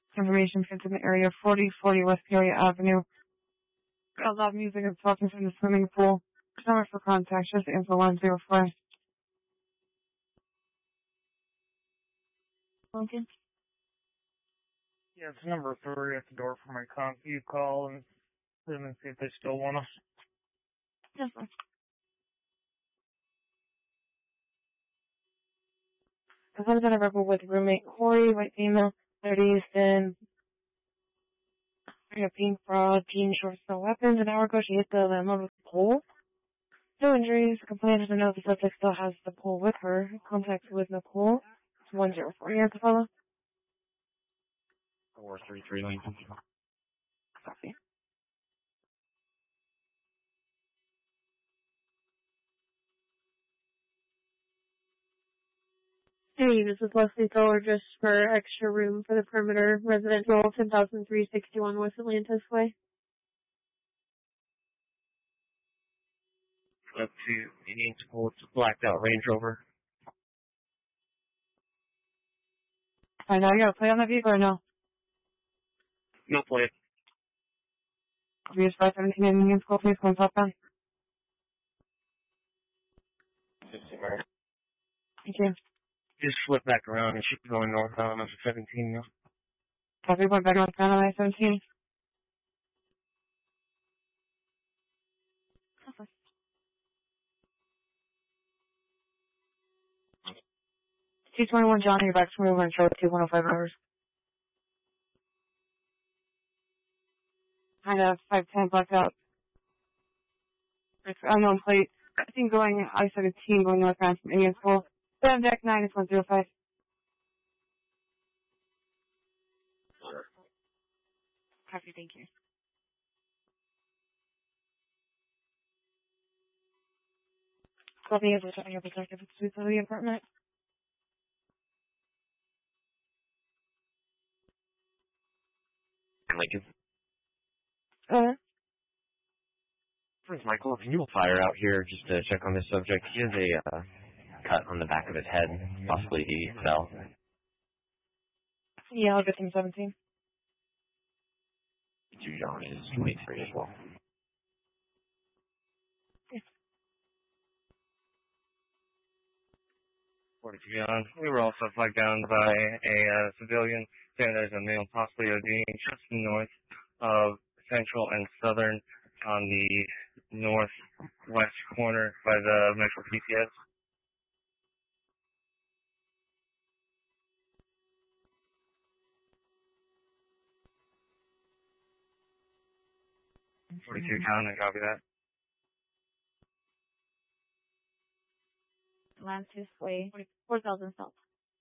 Information sent in the area 4040 West Peoria Avenue. Got loud music and talking from the swimming pool. Number for contact, just info 104. Lincoln? Yeah, it's number 3 at the door for my you call and them and see if they still want us. Yes, sir. I've been a rebel with roommate Corey, white female, 30s, then a pink bra, jean shorts, no weapons. An hour ago, she hit the landlord with a pole. No injuries. The complainant doesn't know if the subject still has the pole with her. Contact with Nicole. It's 104. You have to follow? 433 Lincoln. Copy. Hey, this is Leslie Thor, just for extra room for the perimeter residential, 10,361 West Atlantis Way. Up to Indian School, it's a blacked out Range Rover. I know, you got to play on that vehicle or no? No plate. Use 517 in Indian School, please, come top down. Just a minute. Thank you. Just flip back around and should be going northbound on 17 now. Copy, going back northbound on I-17. Okay. 221 Johnny, you're back to me over and show it 105 hours. Kind of 510 blacked out. It's unknown plate. I think going I-17 going northbound from Indian School. Then deck 9 is 105. Copy, thank you. Copy is returning your protective suite of the apartment. Lincoln. Prince Michael, can you fire out here just to check on this subject? He has a cut on the back of his head. Possibly he fell. Yeah, I'll get him 17. 2 John is 23 as well. Yes. 42 John. We were also flagged down by a civilian saying there's a male possibly ODing just north of Central and Southern on the northwest corner by the Metro PCS. Mm-hmm. 42 John, I copy that. Atlantis Way, 4,000 south.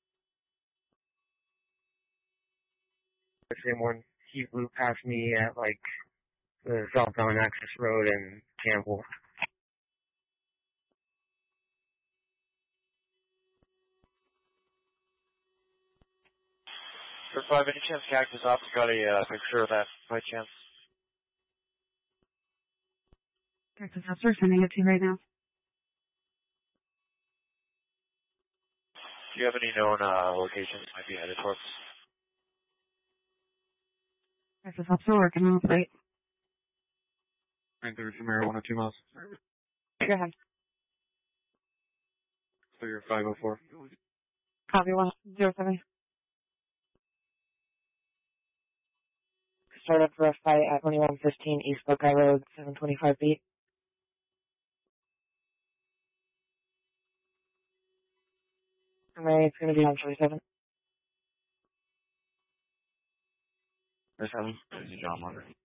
Someone he flew past me at like the southbound access road in Campbell. For 5, any chance Cactus Ops got a picture of that by chance? Cactus Officer, sending it to you right now. Do you have any known locations might be headed towards? Cactus Officer, working on the plate. 930 from marijuana, 2 miles. Go ahead. So you're 504. Copy 107. Start up for a fight at 2115 East Buckeye Road, 725 feet. It's going to be on 27. 7. This is John Margaret.